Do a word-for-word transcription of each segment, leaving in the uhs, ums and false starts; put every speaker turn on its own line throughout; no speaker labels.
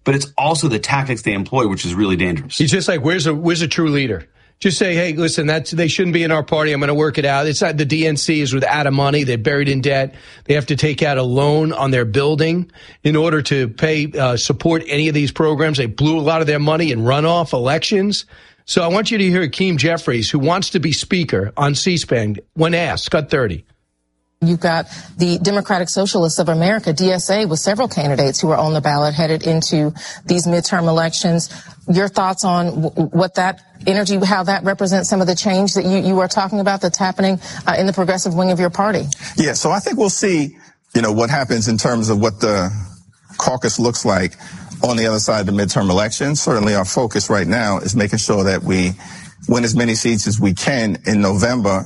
but it's also the tactics they employ, which is really dangerous.
He's just like, where's a where's a true leader? Just say, hey, listen, that's they shouldn't be in our party. I'm going to work it out. It's not the D N C is out of money. They're buried in debt. They have to take out a loan on their building in order to pay uh, support any of these programs. They blew a lot of their money in runoff elections. So I want you to hear Hakeem Jeffries, who wants to be speaker on C-SPAN, when asked, cut thirty.
You've got the Democratic Socialists of America, D S A, with several candidates who are on the ballot headed into these midterm elections. Your thoughts on w- what that energy, how that represents some of the change that you, you are talking about that's happening uh, in the progressive wing of your party?
Yeah, so I think we'll see, you know, what happens in terms of what the caucus looks like on the other side of the midterm elections. Certainly our focus right now is making sure that we win as many seats as we can in November.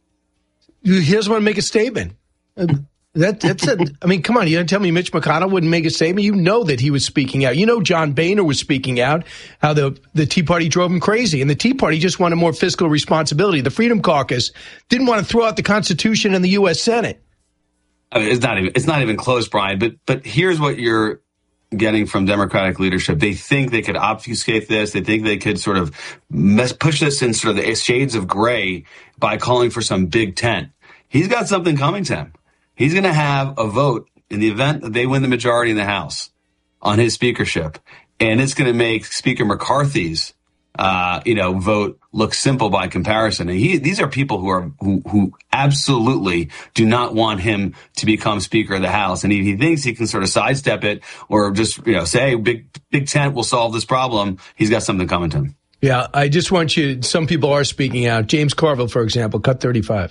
He doesn't want to make a statement. Uh, that, that's a, I mean, come on. You don't tell me Mitch McConnell wouldn't make a statement. You know that he was speaking out. You know John Boehner was speaking out, how the, the Tea Party drove him crazy. And the Tea Party just wanted more fiscal responsibility. The Freedom Caucus didn't want to throw out the Constitution and the U S Senate.
I mean, it's not even, it's not even close, Brian. But but here's what you're getting from Democratic leadership. They think they could obfuscate this. They think they could sort of mess, push this in sort of the shades of gray by calling for some big tent. He's got something coming to him. He's going to have a vote in the event that they win the majority in the House on his speakership. And it's going to make Speaker McCarthy's, uh, you know, vote look simple by comparison. And he, these are people who are, who, who absolutely do not want him to become Speaker of the House. And if he thinks he can sort of sidestep it or just, you know, say big, big tent will solve this problem, he's got something coming to him.
Yeah. I just want you, some people are speaking out. James Carville, for example, cut thirty-five.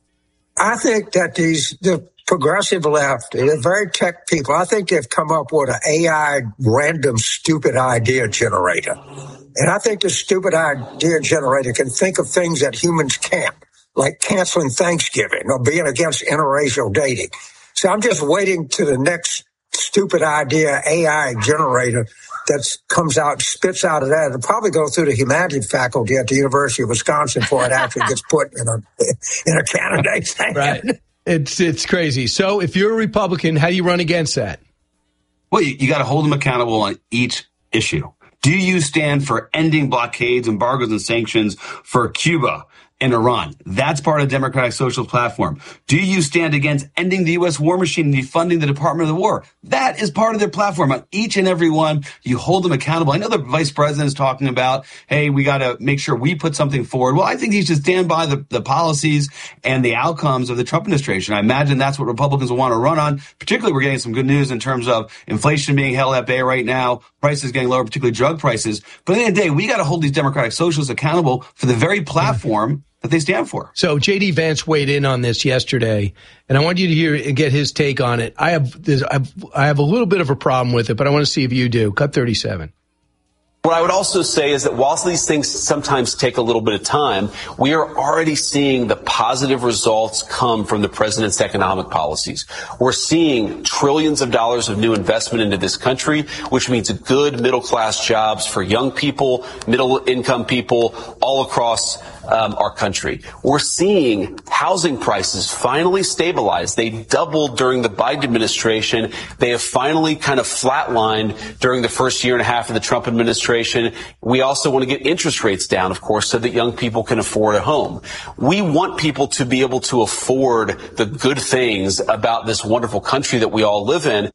I think that these, the progressive left, they're very tech people. I think they've come up with an A I random stupid idea generator. And I think the stupid idea generator can think of things that humans can't, like canceling Thanksgiving or being against interracial dating. So I'm just waiting to the next stupid idea A I generator that comes out, spits out of that. It'll probably go through the humanities faculty at the University of Wisconsin before it actually gets put in a in a candidate's hand.
Right. It's it's crazy. So if you're a Republican, how do you run against that?
Well, you, you got to hold them accountable on each issue. Do you stand for ending blockades, embargoes, and sanctions for Cuba and Iran? That's part of the Democratic Socialist platform. Do you stand against ending the U S war machine and defunding the Department of the War? That is part of their platform. On each and every one, you hold them accountable. I know the vice president is talking about, hey, we got to make sure we put something forward. Well, I think he should stand by the, the policies and the outcomes of the Trump administration. I imagine that's what Republicans will want to run on. Particularly, we're getting some good news in terms of inflation being held at bay right now, prices getting lower, particularly drug prices. But at the end of the day, we got to hold these Democratic Socialists accountable for the very platform that they stand for.
So J D Vance weighed in on this yesterday, and I want you to hear and get his take on it. I have, I have I have a little bit of a problem with it, but I want to see if you do. Cut thirty-seven.
What I would also say is that whilst these things sometimes take a little bit of time, we are already seeing the positive results come from the president's economic policies. We're seeing trillions of dollars of new investment into this country, which means good middle-class jobs for young people, middle-income people all across Um, our country. We're seeing housing prices finally stabilize. They doubled during the Biden administration. They have finally kind of flatlined during the first year and a half of the Trump administration. We also want to get interest rates down, of course, so that young people can afford a home. We want people to be able to afford the good things about this wonderful country that we all live in.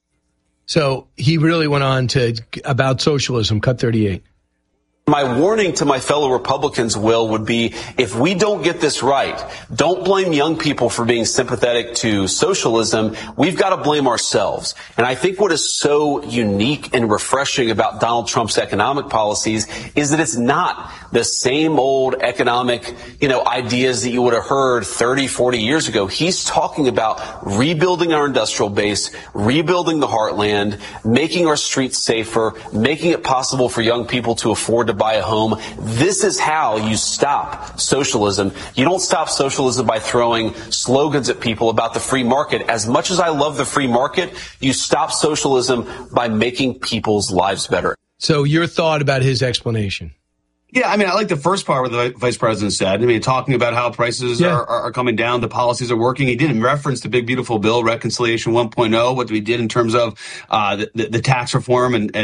So he really went on to about socialism. Cut thirty-eight.
My warning to my fellow Republicans, Will, would be if we don't get this right, don't blame young people for being sympathetic to socialism. We've got to blame ourselves. And I think what is so unique and refreshing about Donald Trump's economic policies is that it's not the same old economic, you know, ideas that you would have heard thirty, forty years ago. He's talking about rebuilding our industrial base, rebuilding the heartland, making our streets safer, making it possible for young people to afford to buy a home. This is how you stop socialism. You don't stop socialism by throwing slogans at people about the free market. As much as I love the free market, you stop socialism by making people's lives better.
So your thought about his explanation?
Yeah, I mean, I like the first part what the vice president said. I mean, talking about how prices yeah. are, are coming down, the policies are working. He didn't reference the big, beautiful bill, Reconciliation one point oh, what we did in terms of uh, the, the tax reform and, and